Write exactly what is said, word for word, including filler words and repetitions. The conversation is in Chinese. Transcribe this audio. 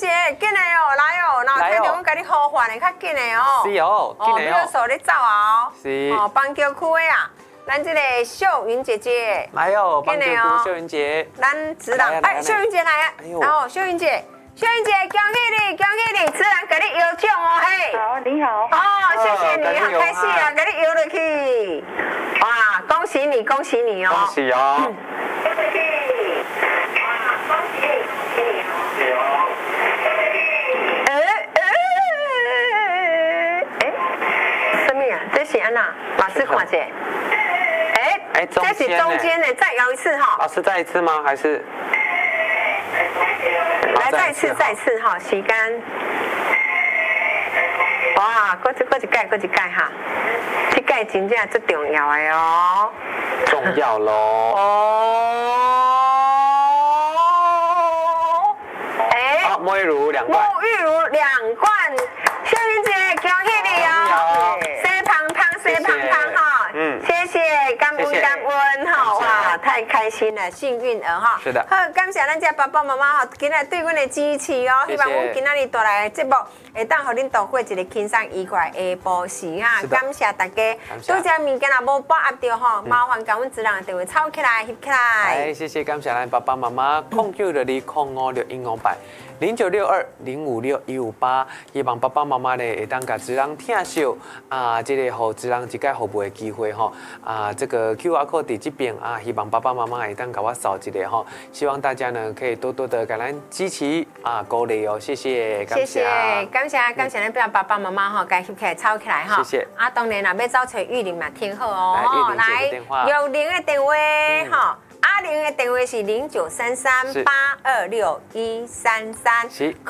姐，紧来哦，来哦，然后听到我甲你呼唤的较紧的哦。 是哦，紧来哦。 手你走啊。 是。 哦，邦桥区的啊，咱这个秀云姐姐。 来哦，邦桥区秀云姐。 咱子郎，哎，秀云姐来啊。然后秀云姐，秀云姐，恭喜你，恭喜你，子郎给你有奖哦嘿。 好，你好。 哦，谢谢你，好开心啊，给你游落去。哇，恭喜你，恭喜你哦。 恭喜哦。 这是安娜，老师看见。哎哎，这是中间的，再摇一次哈。 老师再一次吗？还是？ 来，再一次，再一次哈，时间。哇，过一过一盖，过一盖哈，这盖真正最重要的哦。 重要咯。 哦。哎。 好，沐浴乳两罐。 沐浴乳两罐，秀云姐，恭喜你哦。谁胖胖哈，嗯，谢谢，感恩感恩哈，哇，太开心了，幸运儿哈， 是的， 好，感谢咱家爸爸妈妈哈，今日对阮的支持哦，希望阮今仔日带来的节目会当互恁度过一个轻松愉快的下晡时哈，感谢大家，多谢物件也无把握到哈，麻烦甲阮子人的电话抄起来，翕起来。 哎，谢谢，感谢咱爸爸妈妈，空九六二空五六一五八。零九六二零五六一五八，希望爸爸妈妈呢会当甲子人听惜啊，这个互子人一个服务的机会吼啊，这个 Q R code 伫这边啊，希望爸爸妈妈会当甲我扫一个吼，希望大家呢可以多多的给咱支持啊鼓励哦，谢谢， 谢谢，感谢感谢咱爸爸妈妈吼，该翕起来抄起来哈， 谢谢。 啊，当然啦，要找找玉玲嘛，挺好哦， 来， 有零的电话哈。阿玲的电话是零九三三八二六一三三，空